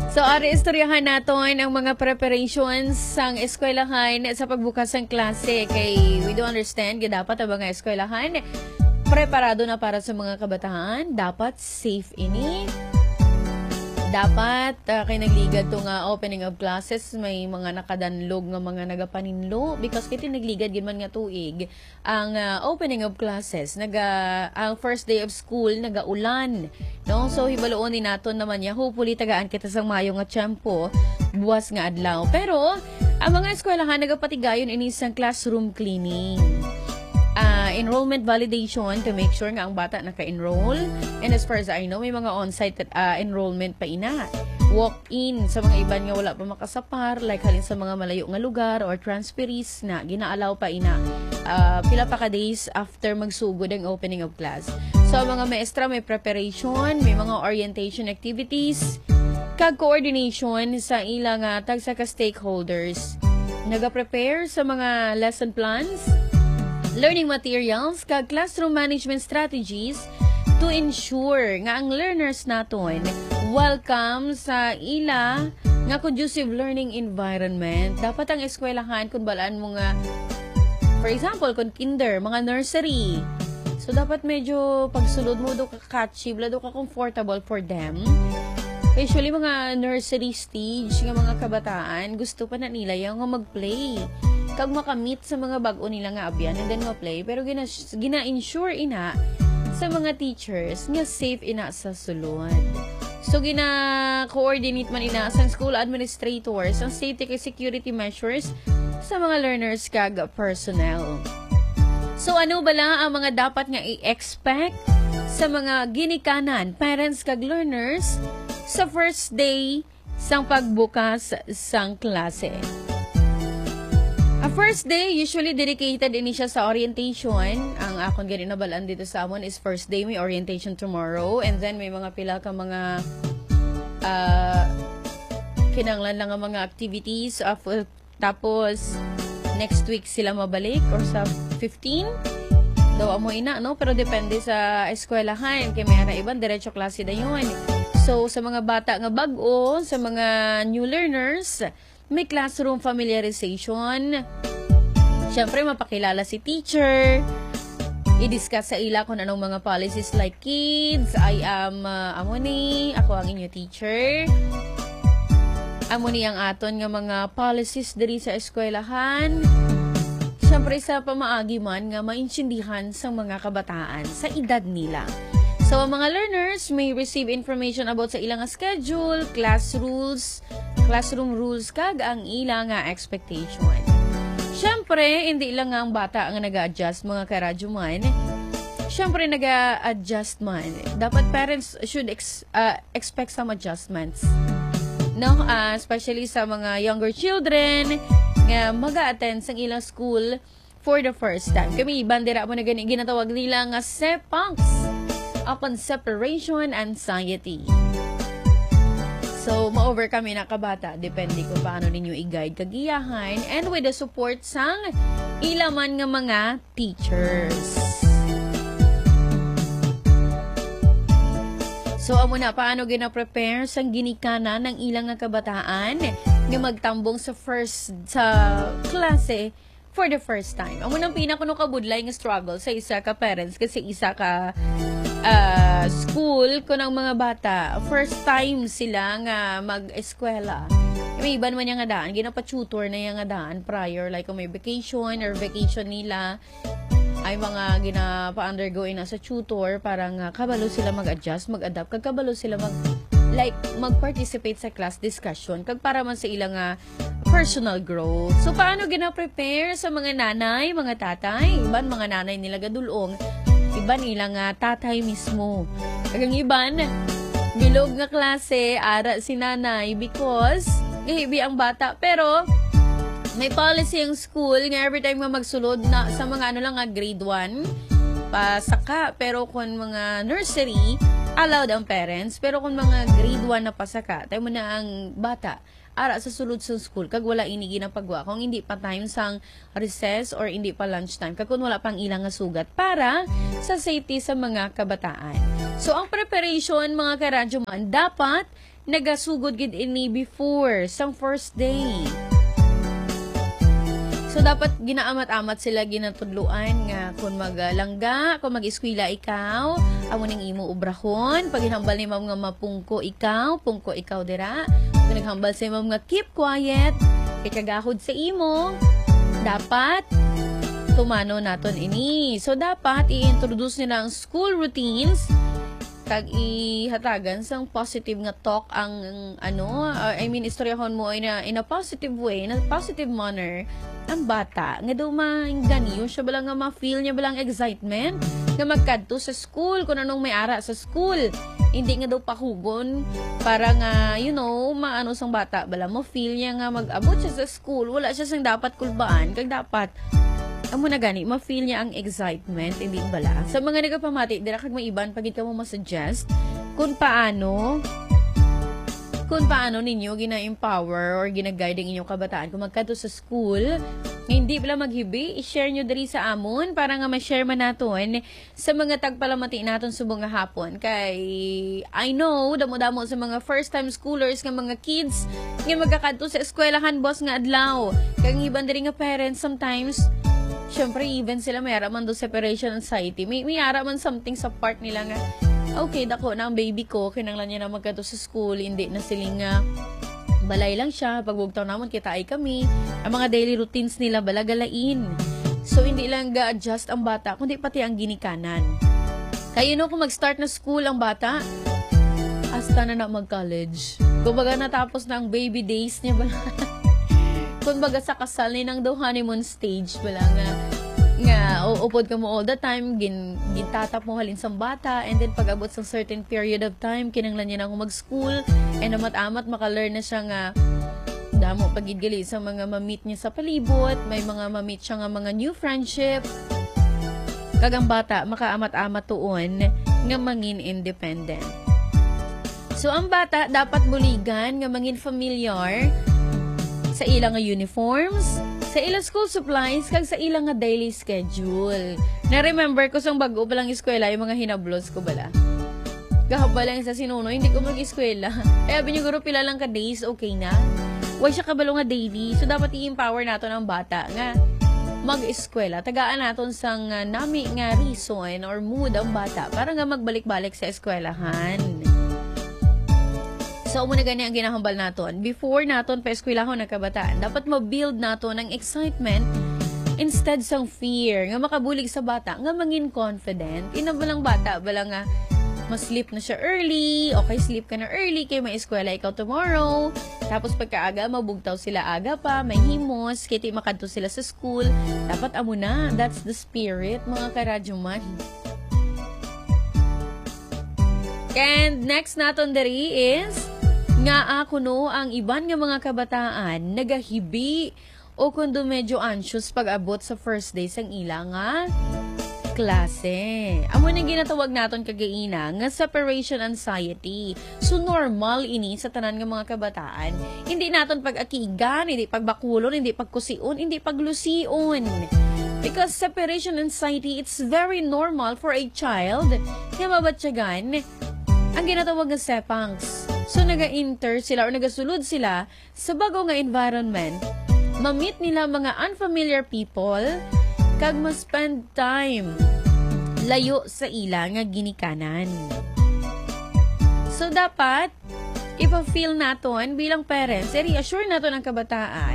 So, ari istoryahan naton ang mga preparations sang eskwelahan sa pagbukas ng klase. Kay we do understand dapat ang mga eskwelahan preparado na para sa mga kabataan. Dapat safe ini. Dapat kay nagligad to nga opening of classes, may mga nakadanlog nga mga nagapaninlo because kiti nagligad gid man nga tuig ang opening of classes ang first day of school nagaulan, no? So hibaloon ni naton naman ya hopefully tagaan kita sang mayo nga tiyempo buwas nga adlaw. Pero ang mga eskwelahan nagapatigayon ini sang classroom cleaning, enrollment validation to make sure nga ang bata naka-enroll. And as far as I know, may mga on-site enrollment pa ina. Walk-in sa mga iban nga wala pa makasapar, like halin sa mga malayo nga lugar or transferees na ginaalaw pa ina. Pila pa ka days after magsugod ang opening of class. So mga maestra may preparation, may mga orientation activities, kag coordination sa ilang tagsa ka stakeholders. Naga-prepare sa mga lesson plans, learning materials, kag classroom management strategies to ensure nga ang learners naton welcome sa ila nga conducive learning environment. Dapat ang eskwelahan kung balaan mo nga, for example, kung kinder, mga nursery. So, dapat medyo pagsulod mo do ka-catchy, do ka comfortable for them. Usually, mga nursery stage, nga mga kabataan, gusto pa na nila yung mag-play. Kag makamit sa mga bago nila nga abyan and then ma-play. Pero gina-ensure ina sa mga teachers nga safe ina sa sulod. So, gina-coordinate man ina sa school administrators ang safety and security measures sa mga learners kag personnel. So, ano bala ang mga dapat nga i-expect sa mga ginikanan, parents kag learners sa first day sang pagbukas sang klase? A first day, usually dedicated ini siya sa orientation. Ang akong ganit na balaan dito sa amon is first day, may orientation tomorrow. And then may mga pila ka mga kinanglan lang ang mga activities. Tapos, next week sila mabalik or sa 15. Daw amo ina, no? Pero depende sa eskwelahan. Kaya may iban, diretso klase na yun. So, sa mga bata nga bago, sa mga new learners, may classroom familiarization. Siyempre, mapakilala si teacher. I-discuss sa ila kung anong mga policies like kids. I am Amoni. Ako ang inyo teacher. Amoni ang aton nga mga policies diri sa eskwelahan. Siyempre, sa pamaagi man nga maintindihan sa mga kabataan sa edad nila. So, ang mga learners may receive information about sa ilang schedule, classroom rules, kag ang ilang expectation. Siyempre, hindi lang ang bata ang nag-a-adjust mga karadyo man. Siyempre, nag-a-adjust man. Dapat parents should expect some adjustments. No? Especially sa mga younger children nga mag-a-attend sa ilang school for the first time. Kami, bandera mo na ginatawag nila nga sepangs upon separation anxiety. So, ma-overcome na kabata. Depende kung paano ninyo i-guide kagiyahan and with the support sang ilaman nga mga teachers. So, amo na paano gina-prepare sang ginikanan ng ilang nga kabataan nga magtambong sa klase for the first time. Amo nang pinakuno kabudlay nga struggle sa isa ka parents kasi isa ka school ko ng mga bata. First time sila nga mag-eskwela. May iban man yung nga daan. Ginapa-tutor na yung nga daan prior. Like kung may vacation or vacation nila, ay mga ginapa-undergo na sa tutor. Parang kabalo sila mag-adjust, mag-adapt. Kag kabalo sila mag-participate sa class discussion. Kag para man sa ilang personal growth. So, paano gina-prepare sa mga nanay, mga tatay? Iban mga nanay nila gadulong. Iban ilang tatay mismo. Kagang iban, bilog nga klase, ara si nanay because gahibi ang bata. Pero, may policy ang school nga every time nga magsulod na sa mga grade 1, pasaka. Pero kung mga nursery, allowed ang parents. Pero kung mga grade 1 na pasaka, tayo mo na ang bata. Ara sa sulod sa school kag wala ini ginapagwa kung hindi pa time sang recess or hindi pa lunchtime kag kung wala pang ilang nga sugat para sa safety sa mga kabataan. So ang preparation mga karadyo man dapat nagasugod gid ini before sang first day. So, dapat ginaamat-amat sila ginatudluan nga kung maglangga, kung mag-eskwela ikaw, amo ning imo ubrahon, pag hinambal ni ma'am nga mapungko ikaw dira, pag naghambal sa ma'am nga keep quiet, kay kagahod sa imo, dapat tumano naton ini. So, dapat i-introduce nila ang school routines, kag ihatagan sang positive nga talk ang istoryahon mo in a positive way, in a positive manner ang bata nga daw maingganiyo siya balang nga ma-feel niya balang excitement nga magkadto sa school kung anong may ara sa school, hindi nga daw pahugon para nga maano sang bata bala mo feel niya nga mag-abot siya sa school, wala siya sang dapat kulbaan kag dapat amo na gani ma-feel niya ang excitement, hindi bala sa mga nagapamati dira kag maiban pagid ka mo ma-suggest kung paano ninyo gina-empower or gina-guide ang inyong kabataan kung magkadto sa school, hindi bala maghibi, i-share nyo diri sa amon para nga ma-share man naton sa mga tagpalamati naton subong nga hapon. Kay I know, damo-damo sa mga first-time schoolers nga mga kids nga magkakadto sa eskwelahan boss nga adlaw. Kag iban diri nga parents sometimes, syempre even sila may araman do separation anxiety. May araman something sa part nila nga okay, dako na ang baby ko, kinanglan niya na magkato sa school, hindi na siling balay lang siya, pagbugtaw naman kita ay kami, ang mga daily routines nila balagalain. So, hindi lang ga-adjust ang bata, kundi pati ang ginikanan. Kaya kung mag-start na school ang bata, hasta na mag-college. Kung baga natapos na ang baby days niya, kung baga sa kasal ni nang daw honeymoon stage, wala nga upod ka mo all the time, gintatap mo halin sa bata, and then pag abot sa certain period of time, kinanglan niya na mag-school, and amat-amat makalearn na siya nga damo pagidgali sa mga mamit niya sa palibot, may mga mamit siya nga mga new friendship, kagang bata makaamat-amat tuon nga mangin independent. So ang bata dapat buligan nga mangin familiar sa ilang nga uniforms, sa ilang school supplies, kag sa ilang nga daily schedule. Na-remember ko sang bago pa lang eskwela, yung mga hinablos ko bala. Gahaba lang sa sinuno, hindi ko mag-eskwela. Eh, abi nyo guro pila lang ka days, okay na. Huwag siya kabalo nga daily. So, dapat i-empower nato ng bata nga mag-eskwela. Tagaan naton sang nami nga reason or mood ang bata para nga magbalik-balik sa eskwelahan. So, muna gani ang ginahambal naton. Before naton pa eskwelahon na kabataan, dapat ma-build naton ng excitement instead sang fear. Nga makabulig sa bata, nga mangin confident. Inabalang bata, bala nga mas-sleep na siya early. Okay, sleep ka na early, kaya may eskwela ikaw tomorrow. Tapos pagkaaga, mabugtaw sila aga pa, may himos, kaya makadto sila sa school. Dapat amo na. That's the spirit, mga karadyo man. And next naton diri is nga kuno ang iban nga mga kabataan nagahibi o kundo medyo anxious pag abot sa first day sang ila nga klase. Amo nang ginatawag naton kagaina nga separation anxiety. So normal ini sa tanan nga mga kabataan. Hindi naton pag-akigan, hindi pagbakulon, hindi pagkusion, hindi paglusion. Because separation anxiety, it's very normal for a child nga mabatyagan ang ginatawag nga sepangs. So, naga-enter sila o nagasulod sila sa bago nga environment. Ma-meet nila mga unfamiliar people kag ma-spend time layo sa ila nga ginikanan. So, dapat ipa-feel naton bilang parents, i-reassure naton ang kabataan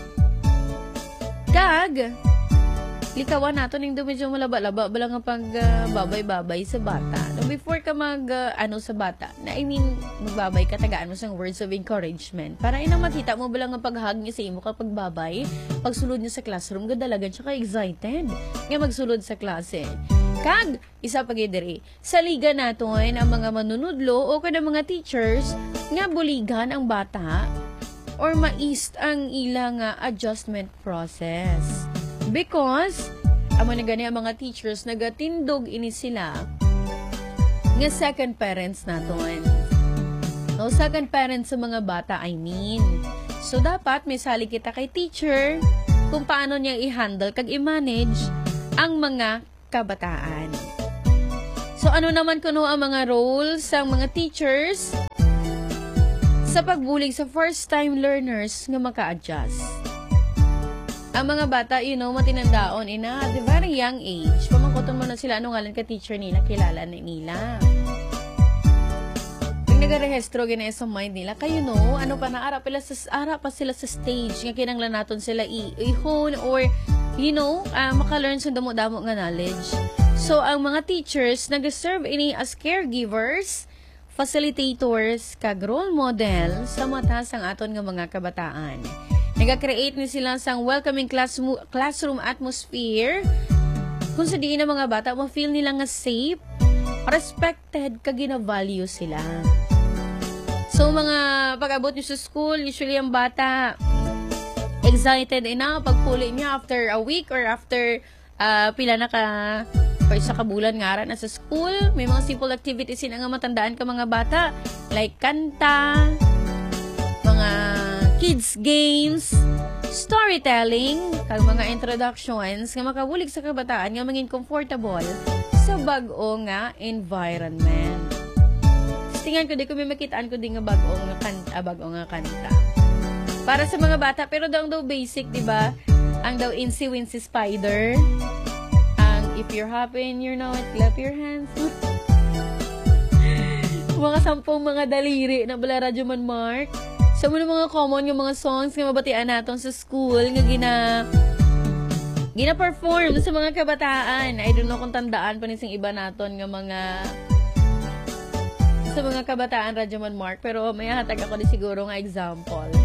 kag likawan nato ning medyo malaba-laba bala nga pag babay-babay sa bata. No, before ka sa bata, na magbabay ka, tagaan mo sang words of encouragement. Para inang makita mo bala nga paghag niya sa imo kapag babay, pagsulod niya sa classroom, gadalagan siya ka-excited nga magsulod sa klase. Kag, isa pagidiri, sa liga naton ang mga manunudlo o kada mga teachers nga buligan ang bata or ma-east ang ilang adjustment process. Because, amo na gani ang mga teachers nagatindog ini sila nga second parents naton. No, second parents sa mga bata, I mean. So, dapat may sali kita kay teacher kung paano niya i-handle kag i-manage ang mga kabataan. So, ano naman kuno ang mga roles sa mga teachers? sa pagbulig sa first-time learners nga maka-adjust. Ang mga bata, matinandaon at a very young age. Pamangkoton mo na sila, ngalan ka teacher nila, kilala na nila. Pag nagarehestro, ginaya sa mind nila, kayo ara pa sila sa stage, nga kinanglan naton sila i-hone or, maka-learn sa damo-damo nga knowledge. So, ang mga teachers, nag-serve ini as caregivers, facilitators, kag role model sa mata sang aton nga mga kabataan. Nag-create ni sila sang welcoming classroom atmosphere kung sa diin na mga bata ma-feel nila nga safe, respected, kag gina-value sila. So, mga pag-abot nyo sa school, usually ang bata excited pagpuli niya after a week or after pila na sa kabulan nga na sa school. May mga simple activities nga matandaan ka mga bata, like kanta, mga kids games, storytelling, kag mga introductions nga makabulig sa kabataan nga maging comfortable sa bag-o nga environment. Tingnan ko, di ko may makitaan ko di nga bag-o nga kanta. Para sa mga bata, pero daw basic, di ba? Ang daw Incy-Wincy Spider. Ang if you're happy and you know it, clap your hands. Mga 10 mga daliri na bala Radyo Man Mark. So, mga common yung mga songs nga mabatian natin sa school nga gina-perform sa mga kabataan. I don't know kung tandaan pa nising iba naton nga sa mga kabataan Radyo Man Mark, pero may hatag ako di siguro nga example.